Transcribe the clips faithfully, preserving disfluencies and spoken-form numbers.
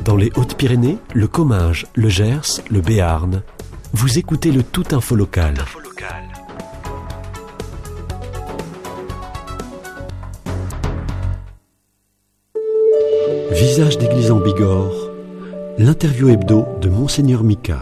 Dans les Hautes-Pyrénées, le Comminges, le Gers, le Béarn, vous écoutez le Tout Info Local. Visage d'église en Bigorre, l'interview hebdo de Monseigneur Mika.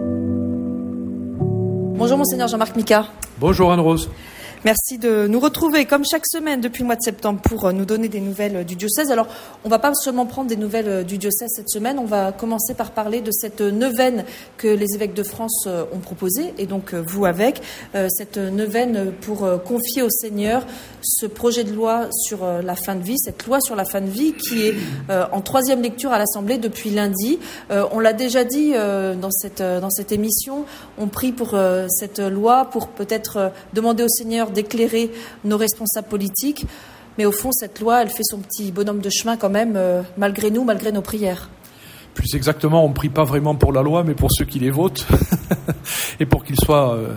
Bonjour Monseigneur Jean-Marc Mika. Bonjour Anne-Rose. Merci de nous retrouver comme chaque semaine depuis le mois de septembre pour nous donner des nouvelles du diocèse. Alors, on ne va pas seulement prendre des nouvelles du diocèse cette semaine, on va commencer par parler de cette neuvaine que les évêques de France ont proposée, et donc vous avec, cette neuvaine pour confier au Seigneur ce projet de loi sur la fin de vie, cette loi sur la fin de vie qui est en troisième lecture à l'Assemblée depuis lundi. On l'a déjà dit dans cette, dans cette émission, on prie pour cette loi pour peut-être demander au Seigneur d'éclairer nos responsables politiques. Mais au fond, cette loi, elle fait son petit bonhomme de chemin quand même, euh, malgré nous, malgré nos prières. Plus exactement, on ne prie pas vraiment pour la loi, mais pour ceux qui les votent. Et pour qu'ils soient, euh,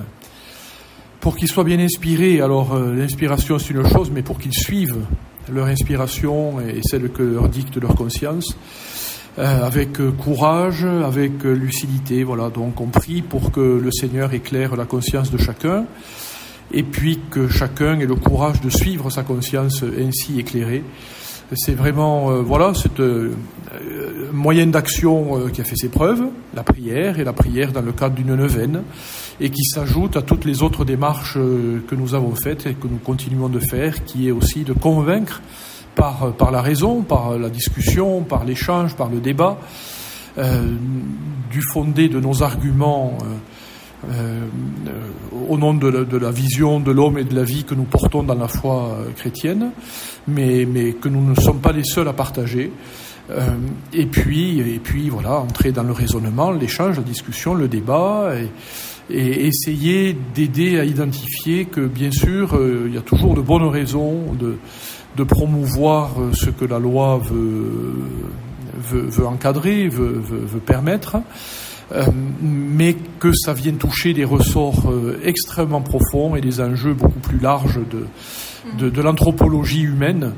pour qu'ils soient bien inspirés. Alors, euh, l'inspiration, c'est une chose, mais pour qu'ils suivent leur inspiration et celle que leur dicte leur conscience, euh, avec euh, courage, avec euh, lucidité. Voilà, donc on prie pour que le Seigneur éclaire la conscience de chacun, et puis que chacun ait le courage de suivre sa conscience ainsi éclairée. C'est vraiment, euh, voilà, c'est euh, euh, moyen d'action euh, qui a fait ses preuves, la prière, et la prière dans le cadre d'une neuvaine, et qui s'ajoute à toutes les autres démarches euh, que nous avons faites et que nous continuons de faire, qui est aussi de convaincre par, par la raison, par la discussion, par l'échange, par le débat, euh, du fondé de nos arguments, euh, Euh, euh, au nom de la, de la vision de l'homme et de la vie que nous portons dans la foi euh, chrétienne, mais, mais que nous ne sommes pas les seuls à partager. Euh, et puis, et puis voilà, entrer dans le raisonnement, l'échange, la discussion, le débat, et, et essayer d'aider à identifier que, bien sûr, euh, il y a toujours de bonnes raisons de, de promouvoir ce que la loi veut, veut, veut encadrer, veut, veut, veut permettre. Euh, mais que ça vienne toucher des ressorts euh, extrêmement profonds et des enjeux beaucoup plus larges de, de, de l'anthropologie humaine.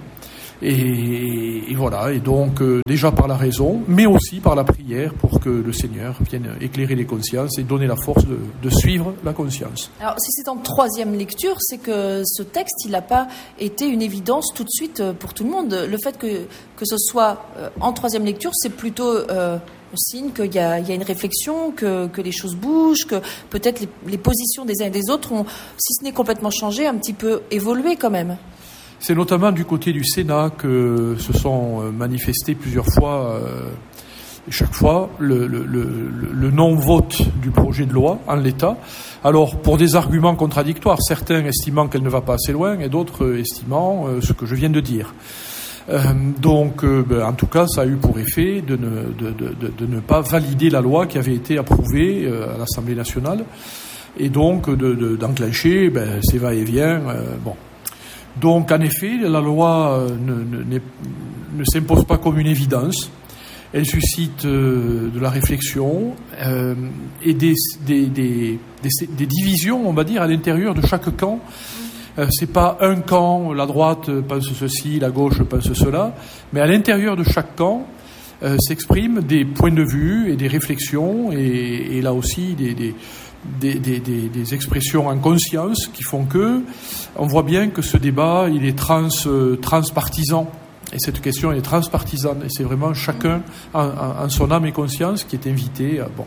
Et, et voilà, et donc euh, déjà par la raison, mais aussi par la prière pour que le Seigneur vienne éclairer les consciences et donner la force de, de suivre la conscience. Alors si c'est en troisième lecture, c'est que ce texte, il n'a pas été une évidence tout de suite pour tout le monde. Le fait que, que ce soit en troisième lecture, c'est plutôt... Euh, on signe qu'il y a, il y a une réflexion, que, que les choses bougent, que peut-être les, les positions des uns et des autres ont, si ce n'est complètement changé, un petit peu évolué quand même. C'est notamment du côté du Sénat que se sont manifestés plusieurs fois, euh, et chaque fois, le, le, le, le non-vote du projet de loi en l'état. Alors, pour des arguments contradictoires, certains estimant qu'elle ne va pas assez loin et d'autres estimant euh, ce que je viens de dire. Euh, donc, euh, ben, en tout cas, ça a eu pour effet de ne, de, de, de, de ne pas valider la loi qui avait été approuvée euh, à l'Assemblée nationale, et donc de, de, d'enclencher ben, ces va-et-vient. Euh, bon. Donc, en effet, la loi euh, ne, ne, ne s'impose pas comme une évidence. Elle suscite euh, de la réflexion euh, et des, des, des, des, des divisions, on va dire, à l'intérieur de chaque camp. C'est pas un camp, la droite pense ceci, la gauche pense cela, mais à l'intérieur de chaque camp euh, s'expriment des points de vue et des réflexions, et, et là aussi des, des, des, des, des, des expressions en conscience qui font que on voit bien que ce débat il est trans, euh, transpartisan, et cette question est transpartisane, et c'est vraiment chacun en, en, en son âme et conscience qui est invité. À, bon.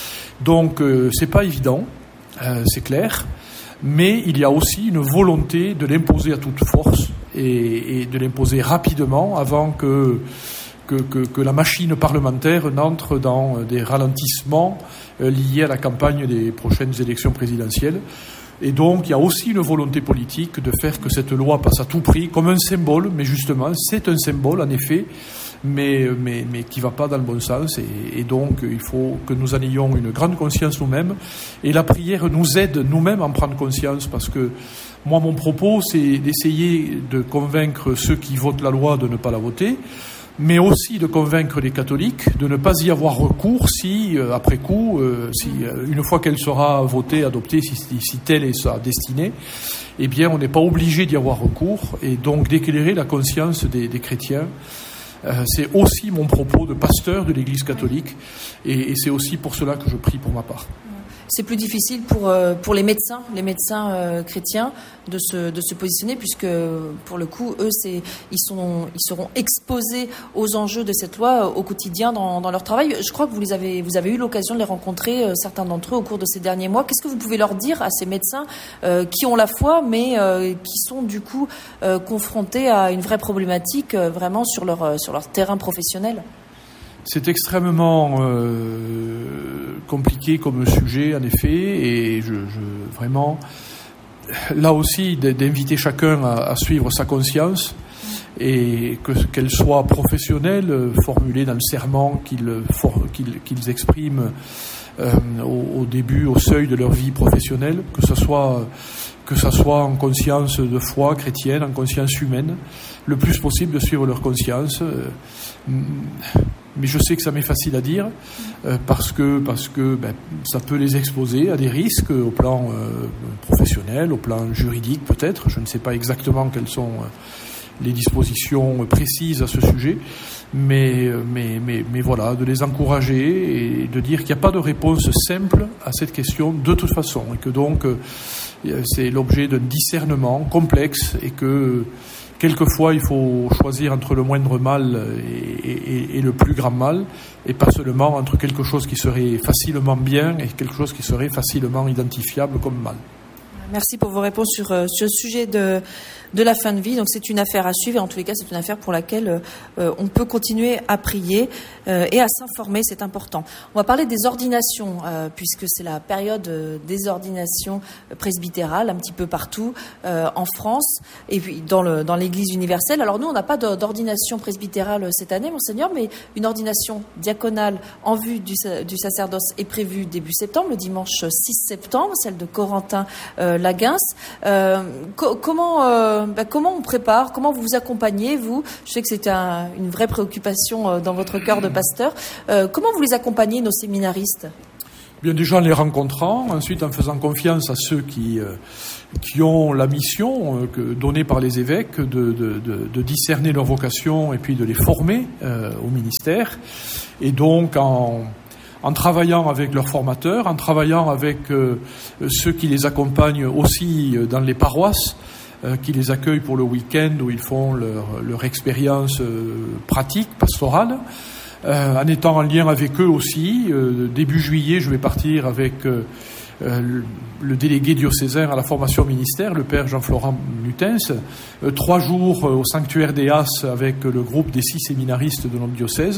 Donc euh, c'est pas évident, euh, c'est clair. Mais il y a aussi une volonté de l'imposer à toute force et, et de l'imposer rapidement avant que, que, que, que la machine parlementaire n'entre dans des ralentissements liés à la campagne des prochaines élections présidentielles. Et donc il y a aussi une volonté politique de faire que cette loi passe à tout prix, comme un symbole, mais justement c'est un symbole en effet, mais, mais, mais qui ne va pas dans le bon sens, et, et donc il faut que nous en ayons une grande conscience nous-mêmes, et la prière nous aide nous-mêmes à en prendre conscience, parce que moi mon propos c'est d'essayer de convaincre ceux qui votent la loi de ne pas la voter, mais aussi de convaincre les catholiques de ne pas y avoir recours si, euh, après coup, euh, si euh, une fois qu'elle sera votée, adoptée, si, si telle est sa destinée, eh bien on n'est pas obligé d'y avoir recours, et donc d'éclairer la conscience des, des chrétiens Euh, c'est aussi mon propos de pasteur de l'Église catholique, et, et c'est aussi pour cela que je prie pour ma part. C'est plus difficile pour euh, pour les médecins, les médecins euh, chrétiens, de se de se positionner, puisque pour le coup, eux, c'est ils sont ils seront exposés aux enjeux de cette loi au quotidien dans dans leur travail. Je crois que vous les avez vous avez eu l'occasion de les rencontrer, euh, certains d'entre eux, au cours de ces derniers mois. Qu'est-ce que vous pouvez leur dire à ces médecins euh, qui ont la foi, mais euh, qui sont du coup euh, confrontés à une vraie problématique, euh, vraiment sur leur euh, sur leur terrain professionnel? C'est extrêmement euh, compliqué comme sujet, en effet, et je, je vraiment, là aussi, d'inviter chacun à, à suivre sa conscience, et que qu'elle soit professionnelle, formulée dans le serment qu'ils qu'ils, qu'ils expriment euh, au, au début, au seuil de leur vie professionnelle, que ce soit que ça soit en conscience de foi chrétienne, en conscience humaine, le plus possible de suivre leur conscience. Euh, Mais je sais que ça m'est facile à dire euh, parce que parce que ben, ça peut les exposer à des risques au plan euh, professionnel, au plan juridique peut-être. Je ne sais pas exactement quelles sont euh, les dispositions précises à ce sujet, mais mais mais mais voilà, de les encourager et de dire qu'il n'y a pas de réponse simple à cette question de toute façon, et que donc euh, c'est l'objet d'un discernement complexe, et que quelquefois, il faut choisir entre le moindre mal et, et, et le plus grand mal, et pas seulement entre quelque chose qui serait facilement bien et quelque chose qui serait facilement identifiable comme mal. Merci pour vos réponses sur, sur le sujet de, de la fin de vie. Donc c'est une affaire à suivre, et en tous les cas c'est une affaire pour laquelle euh, on peut continuer à prier euh, et à s'informer, c'est important. On va parler des ordinations, euh, puisque c'est la période des ordinations presbytérales un petit peu partout euh, en France et puis dans, le, dans l'Église universelle. Alors nous on n'a pas d'ordination presbytérale cette année, Monseigneur, mais une ordination diaconale en vue du, du sacerdoce est prévue début septembre, le dimanche six septembre, celle de Corentin euh, Laguens. Euh, co- comment, euh, bah, comment on prépare, comment vous vous accompagnez, vous? Je sais que c'est un, une vraie préoccupation euh, dans votre cœur de pasteur. Euh, comment vous les accompagnez, nos séminaristes? Bien, déjà en les rencontrant, ensuite en faisant confiance à ceux qui, euh, qui ont la mission euh, que, donnée par les évêques de, de, de, de discerner leur vocation et puis de les former euh, au ministère. Et donc en... en travaillant avec leurs formateurs, en travaillant avec euh, ceux qui les accompagnent aussi dans les paroisses, euh, qui les accueillent pour le week-end où ils font leur, leur expérience euh, pratique, pastorale, euh, en étant en lien avec eux aussi. Euh, début juillet, je vais partir avec euh, euh, le, le délégué diocésain à la formation au ministère, le père Jean-Florent Lutens, euh, trois jours euh, au sanctuaire des As avec le groupe des six séminaristes de notre diocèse,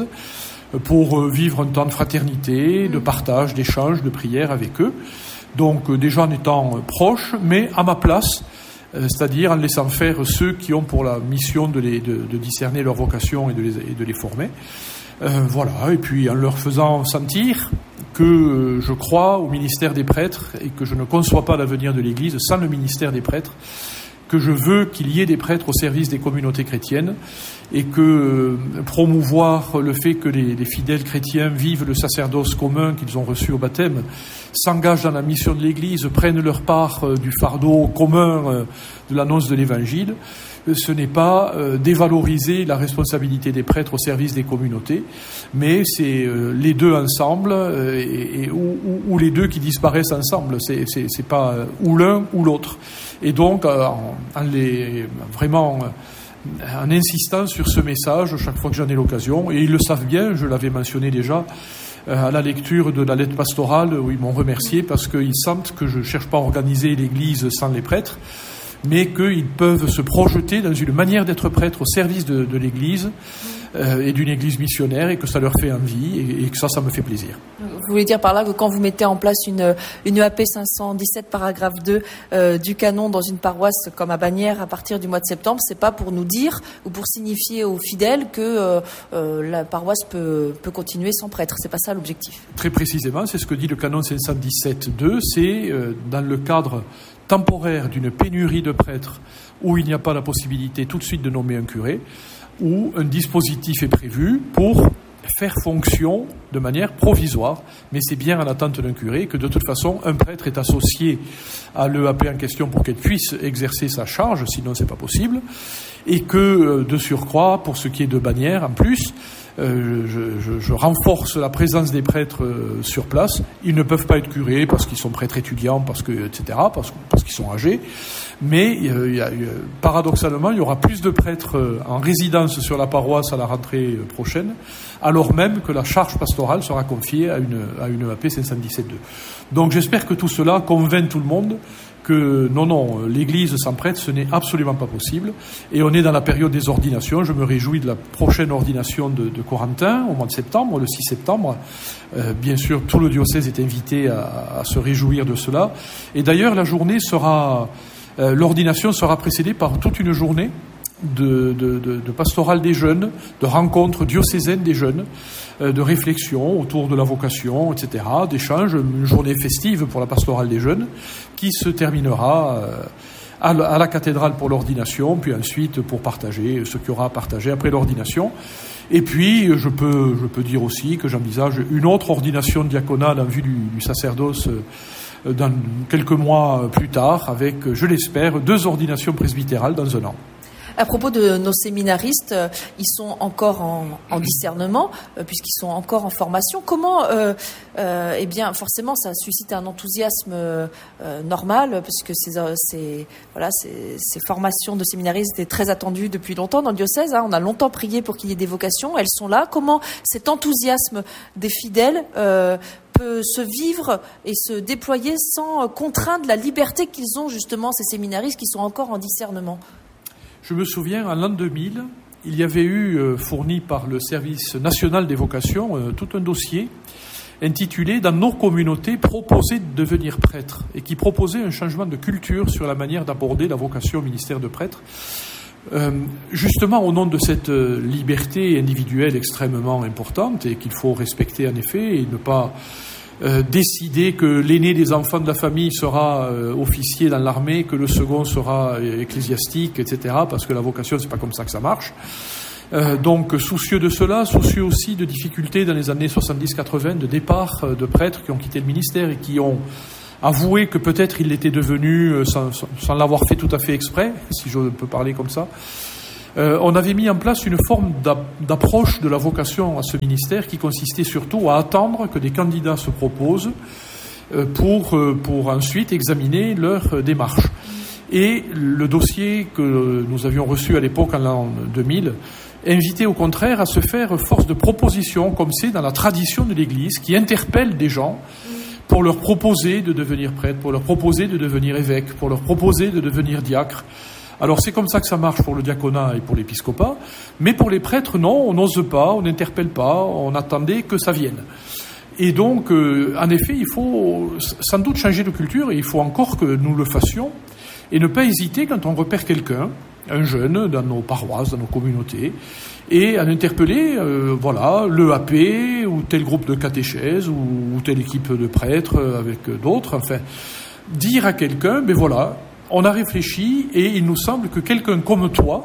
pour vivre un temps de fraternité, de partage, d'échange, de prière avec eux. Donc déjà en étant proche, mais à ma place, c'est-à-dire en laissant faire ceux qui ont pour la mission de, les, de, de discerner leur vocation et de les, et de les former. Euh, voilà, et puis en leur faisant sentir que je crois au ministère des prêtres et que je ne conçois pas l'avenir de l'Église sans le ministère des prêtres, que je veux qu'il y ait des prêtres au service des communautés chrétiennes, et que euh, promouvoir le fait que les, les fidèles chrétiens vivent le sacerdoce commun qu'ils ont reçu au baptême, s'engagent dans la mission de l'Église, prennent leur part euh, du fardeau commun euh, de l'annonce de l'Évangile, euh, ce n'est pas euh, dévaloriser la responsabilité des prêtres au service des communautés, mais c'est euh, les deux ensemble, euh, et, et, ou, ou, ou les deux qui disparaissent ensemble, c'est, c'est, c'est pas euh, ou l'un ou l'autre. Et donc, euh, en, en les vraiment... Euh, en insistant sur ce message chaque fois que j'en ai l'occasion, et ils le savent bien, je l'avais mentionné déjà à la lecture de la lettre pastorale où ils m'ont remercié parce qu'ils sentent que je ne cherche pas à organiser l'Église sans les prêtres, mais qu'ils peuvent se projeter dans une manière d'être prêtre au service de, de l'Église euh, et d'une Église missionnaire, et que ça leur fait envie, et, et que ça, ça me fait plaisir. Vous voulez dire par là que quand vous mettez en place une, une E A P cinq cent dix-sept, paragraphe deux euh, du canon dans une paroisse comme à Bagnères à partir du mois de septembre, c'est pas pour nous dire ou pour signifier aux fidèles que euh, euh, la paroisse peut, peut continuer sans prêtre. C'est pas ça l'objectif. Très précisément, c'est ce que dit le canon cinq cent dix-sept deux, c'est euh, dans le cadre temporaire d'une pénurie de prêtres où il n'y a pas la possibilité tout de suite de nommer un curé, où un dispositif est prévu pour faire fonction de manière provisoire, mais c'est bien en attente d'un curé que de toute façon un prêtre est associé à l'E A P en question pour qu'elle puisse exercer sa charge, sinon c'est pas possible, et que de surcroît, pour ce qui est de Bagnères en plus, Euh, je, je, je renforce la présence des prêtres euh, sur place. Ils ne peuvent pas être curés parce qu'ils sont prêtres étudiants, parce que, et cetera, parce, parce qu'ils sont âgés. Mais euh, y a, y a, paradoxalement, il y aura plus de prêtres euh, en résidence sur la paroisse à la rentrée euh, prochaine, alors même que la charge pastorale sera confiée à une, à une E A P cinq cent dix-sept deux. Donc j'espère que tout cela convainc tout le monde que non, non, l'Église sans prêtre, ce n'est absolument pas possible. Et on est dans la période des ordinations. Je me réjouis de la prochaine ordination de, de Corentin, au mois de septembre, le six septembre. Euh, bien sûr, tout le diocèse est invité à, à se réjouir de cela. Et d'ailleurs, la journée sera, euh, l'ordination sera précédée par toute une journée de, de, de, de pastoral des jeunes, de rencontres diocésaines des jeunes, euh, de réflexions autour de la vocation, et cetera, d'échanges, une journée festive pour la pastorale des jeunes, qui se terminera euh, à, la, à la cathédrale pour l'ordination, puis ensuite pour partager ce qu'il y aura à partager après l'ordination. Et puis, je peux, je peux dire aussi que j'envisage une autre ordination diaconale en vue du, du sacerdoce euh, dans quelques mois plus tard, avec, je l'espère, deux ordinations presbytérales dans un an. À propos de nos séminaristes, euh, ils sont encore en, en discernement, euh, puisqu'ils sont encore en formation. Comment, euh, euh, eh bien, forcément, ça suscite un enthousiasme euh, normal, puisque ces, ces, voilà, ces, ces formations de séminaristes étaient très attendues depuis longtemps dans le diocèse. Hein. On a longtemps prié pour qu'il y ait des vocations. Elles sont là. Comment cet enthousiasme des fidèles euh, peut se vivre et se déployer sans contraindre la liberté qu'ils ont justement, ces séminaristes qui sont encore en discernement? Je me souviens, en l'an deux mille, il y avait eu, euh, fourni par le service national des vocations, euh, tout un dossier intitulé « Dans nos communautés, proposer de devenir prêtre » et qui proposait un changement de culture sur la manière d'aborder la vocation au ministère de prêtre. Euh, justement, au nom de cette euh, liberté individuelle extrêmement importante et qu'il faut respecter en effet et ne pas Euh, décider que l'aîné des enfants de la famille sera euh, officier dans l'armée, que le second sera euh, ecclésiastique, et cetera, parce que la vocation, c'est pas comme ça que ça marche. Euh, donc, soucieux de cela, soucieux aussi de difficultés dans les années soixante-dix quatre-vingts, de départ euh, de prêtres qui ont quitté le ministère et qui ont avoué que peut-être ils l'étaient devenus euh, sans, sans, sans l'avoir fait tout à fait exprès, si je peux parler comme ça. Euh, on avait mis en place une forme d'approche de la vocation à ce ministère qui consistait surtout à attendre que des candidats se proposent euh, pour, euh, pour ensuite examiner leur démarche. Et le dossier que nous avions reçu à l'époque, en l'an deux mille, invitait au contraire à se faire force de proposition, comme c'est dans la tradition de l'Église, qui interpelle des gens pour leur proposer de devenir prêtre, pour leur proposer de devenir évêque, pour leur proposer de devenir diacre. Alors c'est comme ça que ça marche pour le diaconat et pour l'épiscopat, mais pour les prêtres, non, on n'ose pas, on n'interpelle pas, on attendait que ça vienne. Et donc, euh, en effet, il faut sans doute changer de culture, et il faut encore que nous le fassions, et ne pas hésiter quand on repère quelqu'un, un jeune, dans nos paroisses, dans nos communautés, et à interpeller, euh, voilà, l'E A P, ou tel groupe de catéchèse, ou, ou telle équipe de prêtres avec d'autres, enfin, dire à quelqu'un, ben voilà, on a réfléchi et il nous semble que quelqu'un comme toi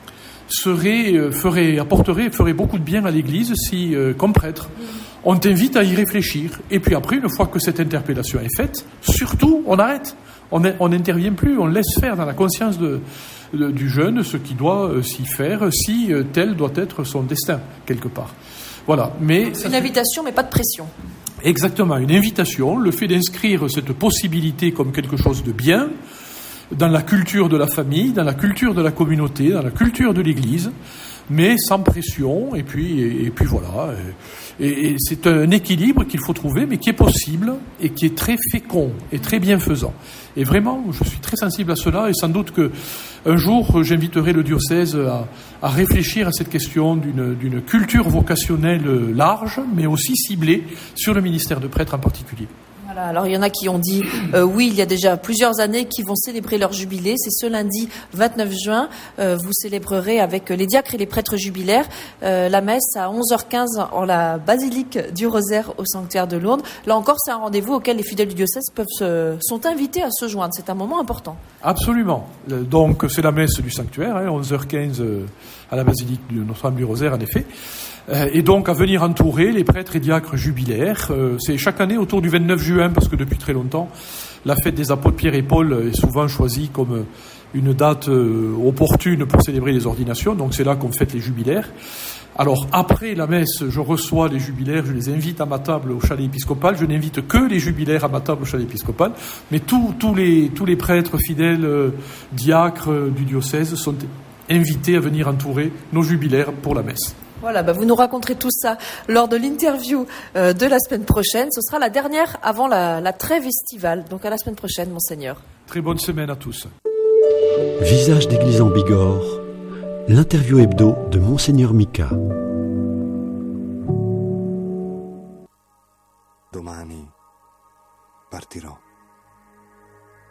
serait, ferait, apporterait, ferait beaucoup de bien à l'Église si, euh, comme prêtre, on t'invite à y réfléchir. Et puis après, une fois que cette interpellation est faite, surtout, on arrête. On n'intervient plus, on laisse faire dans la conscience de, de, du jeune ce qu'il doit euh, s'y faire, si euh, tel doit être son destin, quelque part. Voilà. Mais une ça, invitation, mais pas de pression. Exactement, une invitation, le fait d'inscrire cette possibilité comme quelque chose de bien, dans la culture de la famille, dans la culture de la communauté, dans la culture de l'Église, mais sans pression, et puis, et, et puis voilà. Et, et c'est un équilibre qu'il faut trouver, mais qui est possible, et qui est très fécond, et très bienfaisant. Et vraiment, je suis très sensible à cela, et sans doute que un jour, j'inviterai le diocèse à, à réfléchir à cette question d'une, d'une culture vocationnelle large, mais aussi ciblée sur le ministère de prêtre en particulier. Voilà, alors il y en a qui ont dit euh, oui, il y a déjà plusieurs années qui vont célébrer leur jubilé. C'est ce lundi vingt-neuf juin. Euh, vous célébrerez avec les diacres et les prêtres jubilaires euh, la messe à onze heures quinze en la basilique du Rosaire au sanctuaire de Lourdes. Là encore, c'est un rendez-vous auquel les fidèles du diocèse peuvent se, sont invités à se joindre. C'est un moment important. Absolument. Donc c'est la messe du sanctuaire, hein, onze heures quinze à la basilique de Notre-Dame du Rosaire, en effet. Euh, et donc à venir entourer les prêtres et diacres jubilaires. Euh, c'est chaque année autour du vingt-neuf juin, parce que depuis très longtemps, la fête des apôtres Pierre et Paul est souvent choisie comme une date euh, opportune pour célébrer les ordinations. Donc c'est là qu'on fête les jubilaires. Alors après la messe, je reçois les jubilaires, je les invite à ma table au chalet épiscopal. Je n'invite que les jubilaires à ma table au chalet épiscopal, mais tous tous les tous les prêtres fidèles, euh, diacres euh, du diocèse sont invités à venir entourer nos jubilaires pour la messe. Voilà, bah vous nous raconterez tout ça lors de l'interview euh, de la semaine prochaine. Ce sera la dernière avant la, la trêve estivale. Donc à la semaine prochaine, Monseigneur. Très bonne semaine à tous. Visage d'église en Bigorre, l'interview hebdo de Monseigneur Mika.